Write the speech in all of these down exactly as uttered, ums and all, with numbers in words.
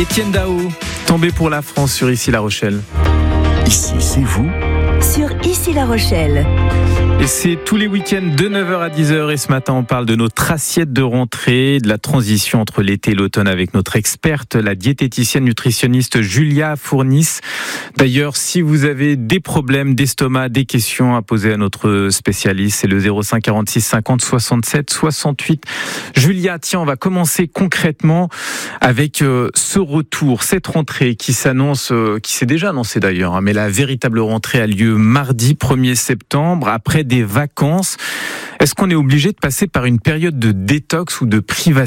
Étienne Dao, tombé pour la France sur Ici La Rochelle. Ici, c'est vous. Sur Ici La Rochelle. Et c'est tous les week-ends de neuf heures à dix heures. Et ce matin, on parle de notre assiette de rentrée, de la transition entre l'été et l'automne avec notre experte, la diététicienne nutritionniste Julia Fournis. D'ailleurs, si vous avez des problèmes d'estomac, des questions à poser à notre spécialiste, c'est le zéro cinq quarante-six cinquante soixante-sept soixante-huit. Julia, tiens, on va commencer concrètement avec euh, ce retour, cette rentrée qui s'annonce, euh, qui s'est déjà annoncée d'ailleurs, hein, mais la véritable rentrée a lieu mardi premier septembre, après des vacances. Est-ce qu'on est obligé de passer par une période de détox ou de privation ?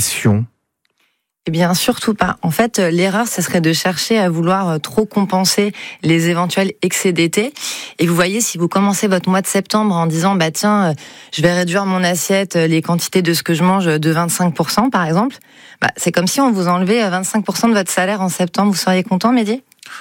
Eh bien, surtout pas. En fait, l'erreur, ce serait de chercher à vouloir trop compenser les éventuels excès d'été. Et vous voyez, si vous commencez votre mois de septembre en disant, bah tiens, je vais réduire mon assiette, les quantités de ce que je mange de vingt-cinq pour cent, par exemple, bah, c'est comme si on vous enlevait vingt-cinq pour cent de votre salaire en septembre. Vous seriez content, Mehdi ?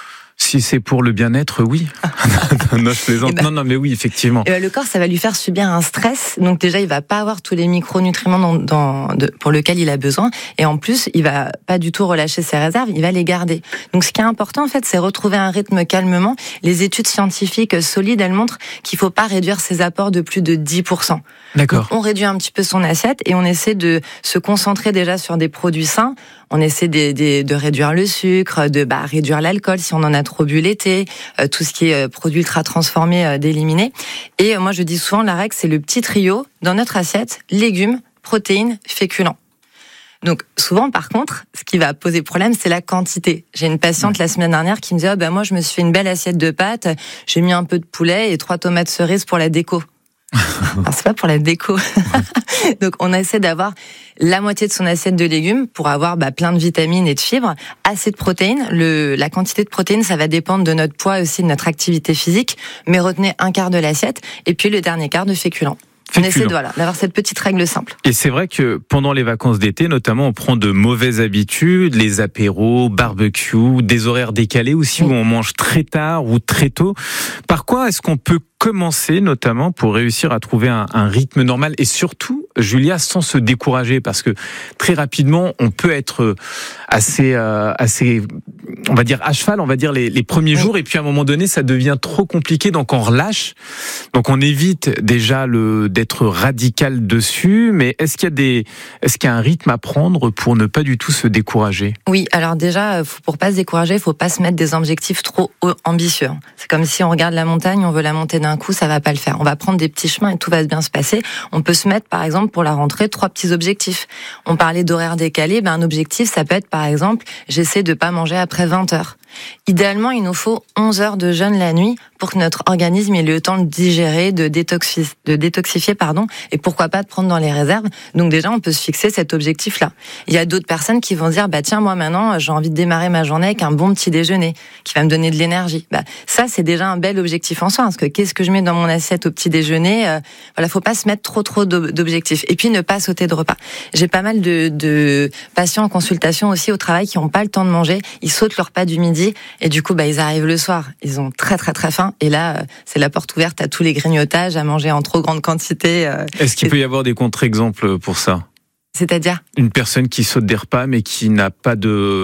Si c'est pour le bien-être, oui. non, je plaisante. Ben, non, non, mais oui, effectivement. Ben, le corps, ça va lui faire subir un stress. Donc déjà, il va pas avoir tous les micronutriments dans, dans, de, pour lesquels il a besoin. Et en plus, il va pas du tout relâcher ses réserves. Il va les garder. Donc ce qui est important, en fait, c'est retrouver un rythme calmement. Les études scientifiques solides, elles montrent qu'il faut pas réduire ses apports de plus de dix pour cent. D'accord. Donc, on réduit un petit peu son assiette et on essaie de se concentrer déjà sur des produits sains. On essaie de, de, de réduire le sucre, de bah, réduire l'alcool si on en a trop bu l'été, euh, tout ce qui est euh, produits ultra transformés euh, d'éliminer. Et euh, moi je dis souvent la règle c'est le petit trio dans notre assiette, légumes, protéines, féculents. Donc souvent par contre, ce qui va poser problème, c'est la quantité. J'ai une patiente la semaine dernière qui me dit oh, bah, moi je me suis fait une belle assiette de pâtes, j'ai mis un peu de poulet et trois tomates cerises pour la déco. Alors, c'est pas pour la déco. Donc, on essaie d'avoir la moitié de son assiette de légumes pour avoir bah, plein de vitamines et de fibres, assez de protéines. Le, la quantité de protéines, ça va dépendre de notre poids aussi, de notre activité physique. Mais retenez un quart de l'assiette et puis le dernier quart de féculents. On essaie de, voilà, d'avoir cette petite règle simple. Et c'est vrai que pendant les vacances d'été, notamment, on prend de mauvaises habitudes, les apéros, barbecue, des horaires décalés aussi, oui. Où on mange très tard ou très tôt. Par quoi est-ce qu'on peut commencer, notamment, pour réussir à trouver un, un rythme normal et surtout, Julia, sans se décourager, parce que très rapidement, on peut être assez, euh, assez, on va dire à cheval, on va dire les, les premiers oui. jours, et puis à un moment donné, ça devient trop compliqué, donc on relâche. Donc on évite déjà le d'être radical dessus, mais est-ce qu'il y a des, est-ce qu'il y a un rythme à prendre pour ne pas du tout se décourager ? Oui, alors déjà, pour pas se décourager, il faut pas se mettre des objectifs trop ambitieux. C'est comme si on regarde la montagne, on veut la monter d'un coup, ça va pas le faire. On va prendre des petits chemins et tout va bien se passer. On peut se mettre, par exemple, pour la rentrée, trois petits objectifs. On parlait d'horaire décalé, ben un objectif, ça peut être, par exemple, j'essaie de pas manger après vingt heures. Idéalement, il nous faut onze heures de jeûne la nuit pour que notre organisme ait le temps de digérer, de détoxifier, de détoxifier, pardon, et pourquoi pas de prendre dans les réserves. Donc déjà, on peut se fixer cet objectif-là. Il y a d'autres personnes qui vont dire, bah tiens, moi maintenant, j'ai envie de démarrer ma journée avec un bon petit déjeuner qui va me donner de l'énergie. Bah ça, c'est déjà un bel objectif en soi, parce que qu'est-ce que je mets dans mon assiette au petit déjeuner ? euh, Voilà, faut pas se mettre trop trop d'objectifs. Et puis ne pas sauter de repas. J'ai pas mal de, de patients en consultation aussi au travail qui ont pas le temps de manger. Ils sautent leur repas du midi et du coup, bah ils arrivent le soir. Ils ont très très très faim. Et là, c'est la porte ouverte à tous les grignotages, à manger en trop grande quantité. Est-ce qu'il peut y avoir des contre-exemples pour ça ? C'est-à-dire ? Une personne qui saute des repas mais qui n'a pas de